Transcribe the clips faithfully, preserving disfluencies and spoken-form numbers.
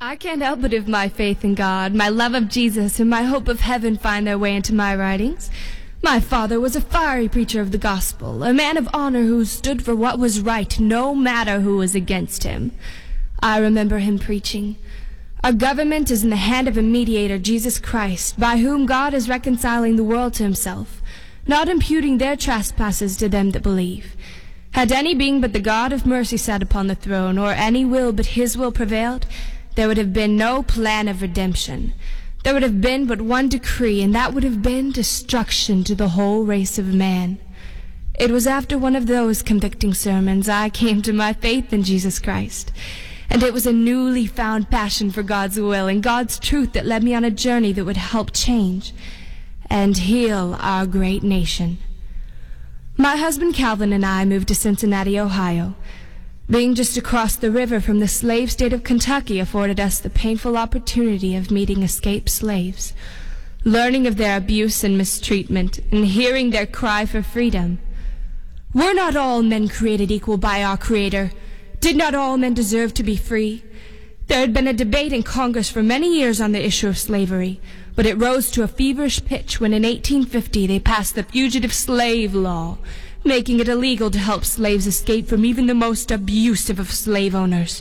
I can't help but if my faith in God, my love of Jesus, and my hope of heaven find their way into my writings. My father was a fiery preacher of the gospel, a man of honor who stood for what was right, no matter who was against him. I remember him preaching, "Our government is in the hand of a mediator, Jesus Christ, by whom God is reconciling the world to himself, not imputing their trespasses to them that believe. Had any being but the God of mercy sat upon the throne, or any will but his will prevailed, there would have been no plan of redemption. There would have been but one decree, and that would have been destruction to the whole race of man." It was after one of those convicting sermons I came to my faith in Jesus Christ, and it was a newly found passion for God's will and God's truth that led me on a journey that would help change and heal our great nation. My husband Calvin and I moved to Cincinnati, Ohio. Being just across the river from the slave state of Kentucky afforded us the painful opportunity of meeting escaped slaves, learning of their abuse and mistreatment, and hearing their cry for freedom. Were not all men created equal by our Creator? Did not all men deserve to be free? There had been a debate in Congress for many years on the issue of slavery, but it rose to a feverish pitch when in eighteen fifty they passed the Fugitive Slave Law, making it illegal to help slaves escape from even the most abusive of slave owners.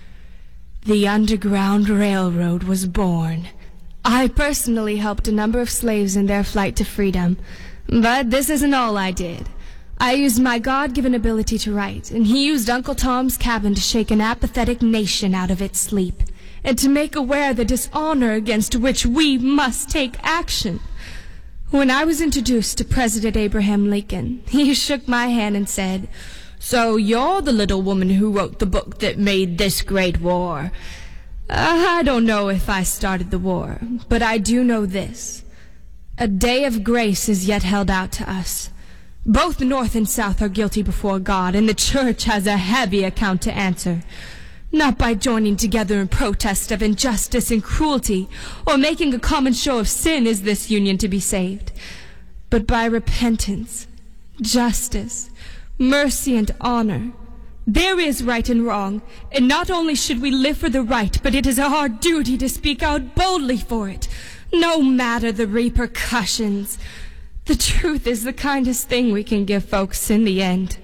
The Underground Railroad was born. I personally helped a number of slaves in their flight to freedom, but this isn't all I did. I used my God-given ability to write, and he used Uncle Tom's Cabin to shake an apathetic nation out of its sleep, and to make aware the dishonor against which we must take action. When I was introduced to President Abraham Lincoln, he shook my hand and said, "So you're the little woman who wrote the book that made this great war." Uh, I don't know if I started the war, but I do know this. A day of grace is yet held out to us. Both North and South are guilty before God, and the Church has a heavy account to answer. Not by joining together in protest of injustice and cruelty, or making a common show of sin is this union to be saved, but by repentance, justice, mercy, and honor. There is right and wrong, and not only should we live for the right, but it is our duty to speak out boldly for it, no matter the repercussions. The truth is the kindest thing we can give folks in the end.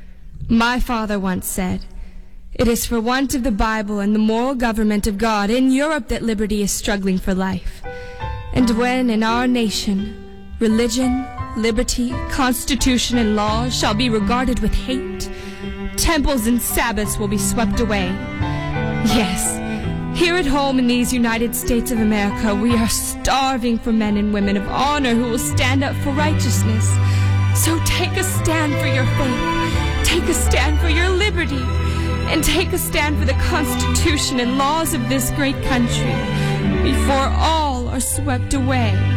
My father once said, "It is for want of the Bible and the moral government of God in Europe that liberty is struggling for life. And when in our nation, religion, liberty, constitution, and laws shall be regarded with hate, temples and Sabbaths will be swept away. Yes, here at home in these United States of America, we are starving for men and women of honor who will stand up for righteousness. So take a stand for your faith, take a stand for your liberty, and take a stand for the Constitution and laws of this great country before all are swept away."